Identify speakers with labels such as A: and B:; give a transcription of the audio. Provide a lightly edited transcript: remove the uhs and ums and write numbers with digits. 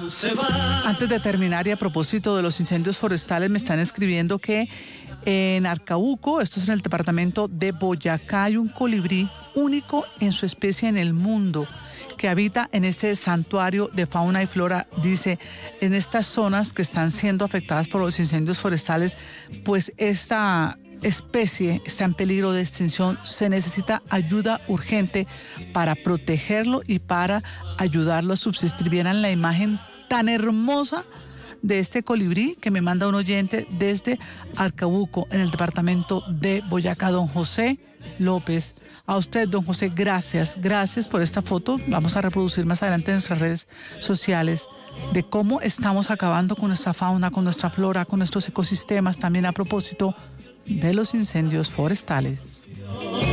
A: Antes de terminar y a propósito de los incendios forestales, me están escribiendo que en Arcabuco, esto es en el departamento de Boyacá, hay un colibrí único en su especie en el mundo que habita en este santuario de fauna y flora. Dice, en estas zonas que están siendo afectadas por los incendios forestales, pues esta especie está en peligro de extinción. Se necesita ayuda urgente para protegerlo y para ayudarlo a subsistir. Vieran la imagen tan hermosa de este colibrí que me manda un oyente desde Arcabuco, en el departamento de Boyacá, don José López. A usted, don José, gracias por esta foto. Vamos a reproducir más adelante en nuestras redes sociales de cómo estamos acabando con nuestra fauna, con nuestra flora, con nuestros ecosistemas, también a propósito de los incendios forestales.